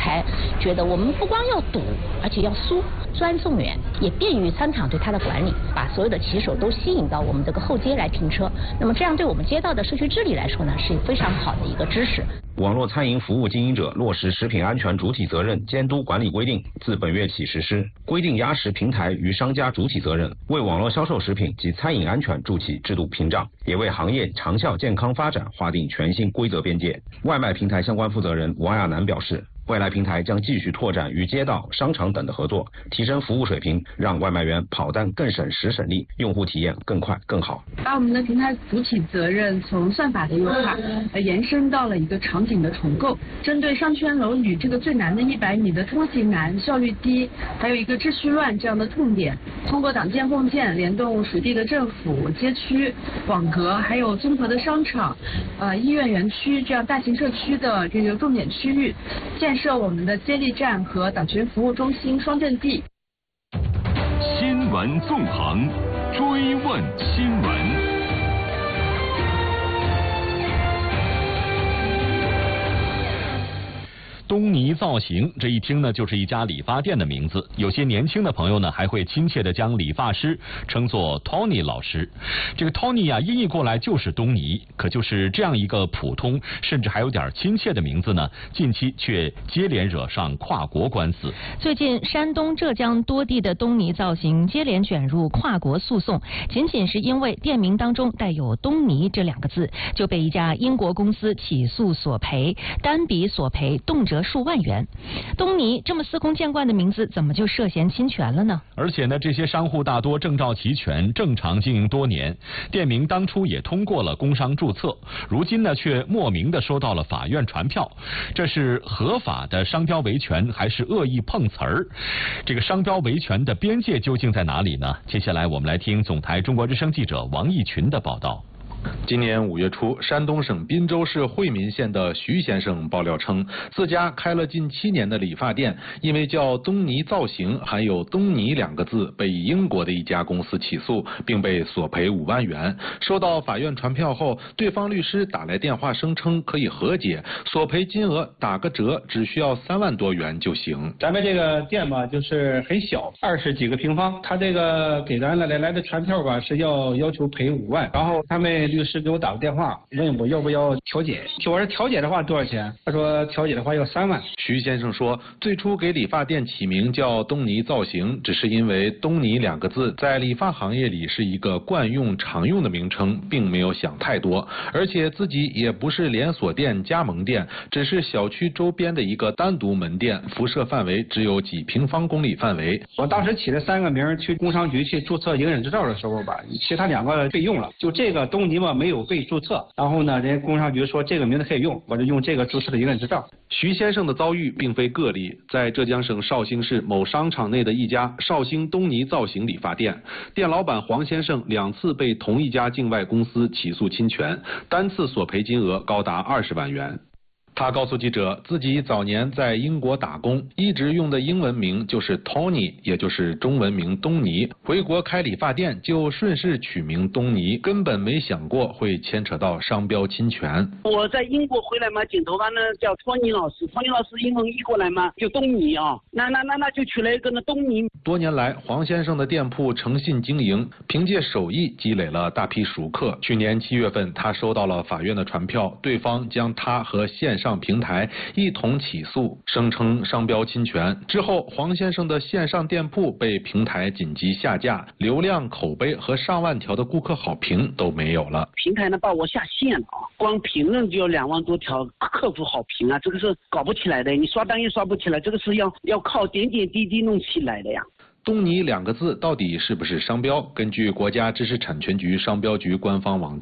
台觉得我们不光要堵，而且要疏，专送远，也便于商场对它的管理，把所有的骑手都吸引到我们这个后街来停车。那么这样对我们街道的社区治理来说呢，是非常好的一个支持。 网络餐饮服务经营者落实食品安全主体责任监督管理规定自本月起实施，规定压实平台与商家主体责任，为网络销售食品及餐饮安全筑起制度屏障，也为行业长效健康发展划定全新规则边界。外卖平台相关负责人王亚楠表示，未来平台将继续拓展与街道、商场等的合作，提升服务水平，让外卖员跑单更省时省力，用户体验更快更好。 把我们的平台主体责任从算法的优化延伸到了一个场景的重构，针对商圈楼宇这个最难的100米的通行难、效率低，还有一个秩序乱这样的痛点，通过党建共建联动属地的政府、街区、网格，还有综合的商场、医院园区这样大型社区的这个重点区域，建设我们的接力站和党群服务中心双阵地。 新闻纵横，追问新闻。东尼造型，这一听呢就是一家理发店的名字。有些年轻的朋友呢，还会亲切地将理发师称作 Tony 老师。这个 Tony 啊，音译过来就是东尼。可就是这样一个普通，甚至还有点亲切的名字呢，近期却接连惹上跨国官司。 最近，山东、浙江多地的东尼造型接连卷入跨国诉讼，仅仅是因为店名当中带有东尼这2个字，就被一家英国公司起诉索赔，单笔索赔动辄数万元。东尼这么司空见惯的名字，怎么就涉嫌侵权了呢？ 而且呢，这些商户大多证照齐全，正常经营多年，店名当初也通过了工商注册，如今呢却莫名的收到了法院传票，这是合法的商标维权还是恶意碰瓷儿？这个商标维权的边界究竟在哪里呢？接下来我们来听总台中国之声记者王义群的报道。 今年5月初，山东省滨州市惠民县的徐先生爆料称，自家开了近7年的理发店，因为叫东尼造型，含有东尼2个字，被英国的一家公司起诉，并被索赔5万元。收到法院传票后，对方律师打来电话声称可以和解，索赔金额打个折，只需要3万多元就行。 咱们这个店吧，就是很小，20几个平方，他这个给咱来的传票吧，是要求赔5万，然后他们律师给我打个电话，问我要不要调解。我说调解的话多少钱？他说调解的话要3万。 徐先生说，最初给理发店起名叫东尼造型，只是因为东尼2个字在理发行业里是一个惯用常用的名称，并没有想太多。而且自己也不是连锁店、加盟店，只是小区周边的一个单独门店，辐射范围只有几平方公里范围。 我当时起了3个名，去工商局去注册营业执照的时候吧，其他2个备用了，就这个东尼嘛没有被注册，然后呢，人家工商局说这个名字可以用，我就用这个注册的营业执照。 徐先生的遭遇并非个例，在浙江省绍兴市某商场内的一家绍兴东尼造型理发店，店老板黄先生2次被同一家境外公司起诉侵权，单次索赔金额高达20万元。他告诉记者，自己早年在英国打工，一直用的英文名就是 Tony， 也就是中文名东尼。回国开理发店就顺势取名东尼，根本没想过会牵扯到商标侵权。 我在英国回来嘛，剪头发呢叫托尼老师，托尼老师英文译过来嘛就东尼啊，那就取了一个东尼。 多年来，黄先生的店铺诚信经营，凭借手艺积累了大批熟客。去年7月份，他收到了法院的传票，对方将他和线上平台一同起诉，声称商标侵权。之后，黄先生的线上店铺被平台紧急下架，流量、口碑和上万条的顾客好评都没有了。 平台呢把我下线了啊，光评论就要2万多条客户好评啊，这个是搞不起来的，你刷单也刷不起来，这个是要靠点点滴滴弄起来的呀。 东尼2个字到底是不是商标？根据国家知识产权局商标局官方网